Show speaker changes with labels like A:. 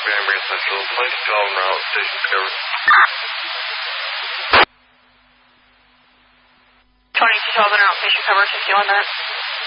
A: Amherst Central, 2212 en route, station covered.
B: 2212 en route, station covered, 51 minutes.